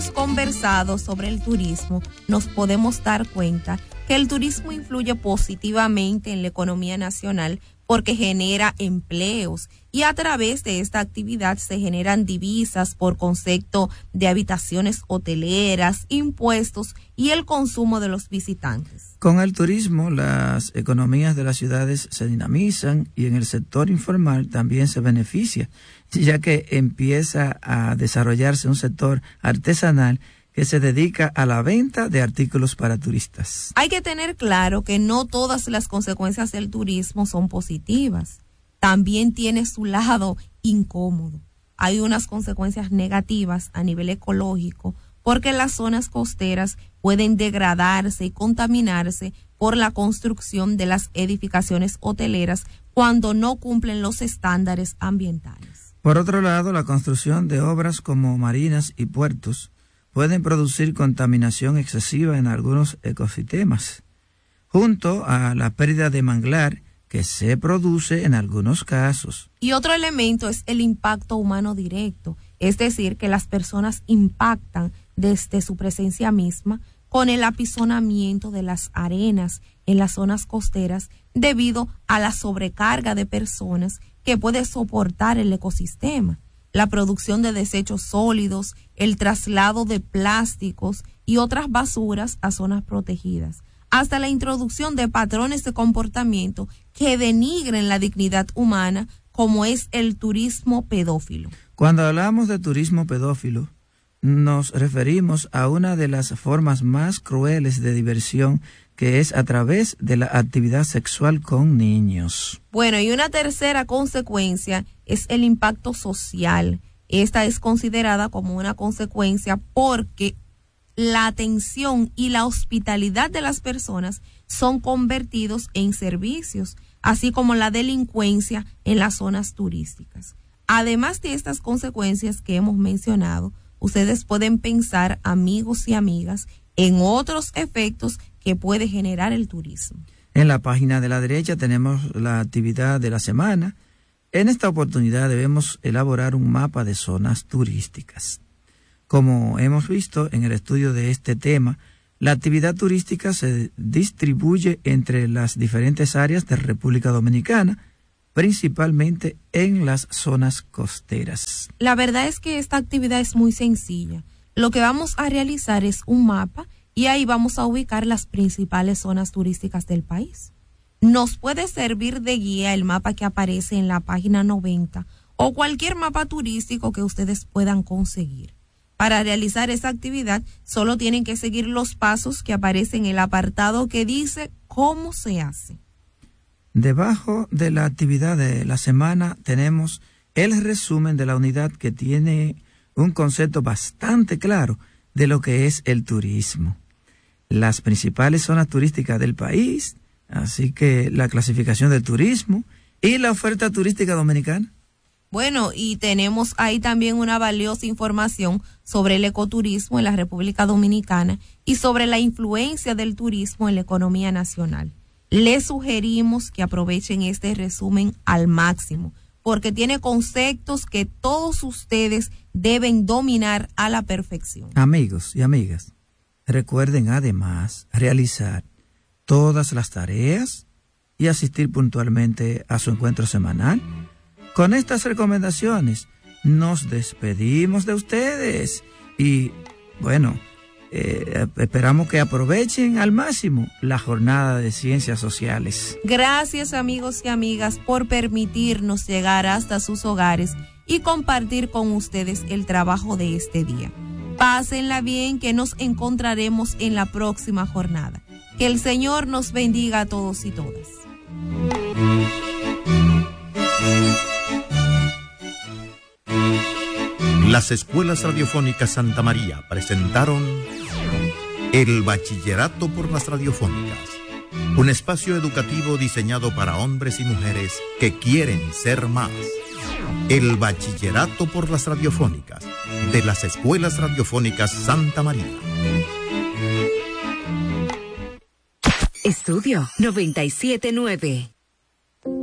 hemos conversado sobre el turismo, nos podemos dar cuenta que el turismo influye positivamente en la economía nacional porque genera empleos y a través de esta actividad se generan divisas por concepto de habitaciones hoteleras, impuestos y el consumo de los visitantes. Con el turismo, las economías de las ciudades se dinamizan y en el sector informal también se beneficia, ya que empieza a desarrollarse un sector artesanal que se dedica a la venta de artículos para turistas. Hay que tener claro que no todas las consecuencias del turismo son positivas. También tiene su lado incómodo. Hay unas consecuencias negativas a nivel ecológico porque las zonas costeras pueden degradarse y contaminarse por la construcción de las edificaciones hoteleras cuando no cumplen los estándares ambientales. Por otro lado, la construcción de obras como marinas y puertos pueden producir contaminación excesiva en algunos ecosistemas, junto a la pérdida de manglar que se produce en algunos casos. Y otro elemento es el impacto humano directo, es decir, que las personas impactan desde su presencia misma con el apisonamiento de las arenas en las zonas costeras debido a la sobrecarga de personas que puede soportar el ecosistema, la producción de desechos sólidos, el traslado de plásticos y otras basuras a zonas protegidas, hasta la introducción de patrones de comportamiento que denigren la dignidad humana, como es el turismo pedófilo. Cuando hablamos de turismo pedófilo, nos referimos a una de las formas más crueles de diversión, que es a través de la actividad sexual con niños. Bueno, y una tercera consecuencia es el impacto social. Esta es considerada como una consecuencia porque la atención y la hospitalidad de las personas son convertidos en servicios, así como la delincuencia en las zonas turísticas. Además de estas consecuencias que hemos mencionado, ustedes pueden pensar, amigos y amigas, en otros efectos que puede generar el turismo. En la página de la derecha tenemos la actividad de la semana. En esta oportunidad debemos elaborar un mapa de zonas turísticas. Como hemos visto en el estudio de este tema, la actividad turística se distribuye entre las diferentes áreas de República Dominicana, principalmente en las zonas costeras. La verdad es que esta actividad es muy sencilla. Lo que vamos a realizar es un mapa y ahí vamos a ubicar las principales zonas turísticas del país. Nos puede servir de guía el mapa que aparece en la página 90 o cualquier mapa turístico que ustedes puedan conseguir. Para realizar esa actividad, solo tienen que seguir los pasos que aparecen en el apartado que dice cómo se hace. Debajo de la actividad de la semana tenemos el resumen de la unidad que tiene un concepto bastante claro de lo que es el turismo. Las principales zonas turísticas del país, así que la clasificación del turismo y la oferta turística dominicana. Bueno, y tenemos ahí también una valiosa información sobre el ecoturismo en la República Dominicana y sobre la influencia del turismo en la economía nacional. Les sugerimos que aprovechen este resumen al máximo, porque tiene conceptos que todos ustedes deben dominar a la perfección. Amigos y amigas, recuerden además realizar todas las tareas y asistir puntualmente a su encuentro semanal. Con estas recomendaciones nos despedimos de ustedes y, bueno, esperamos que aprovechen al máximo la jornada de ciencias sociales. Gracias, amigos y amigas, por permitirnos llegar hasta sus hogares y compartir con ustedes el trabajo de este día. Pásenla bien, que nos encontraremos en la próxima jornada. Que el Señor nos bendiga a todos y todas. Las escuelas radiofónicas Santa María presentaron El Bachillerato por las Radiofónicas, un espacio educativo diseñado para hombres y mujeres que quieren ser más. El Bachillerato por las Radiofónicas, de las escuelas radiofónicas Santa María. Estudio 97.9.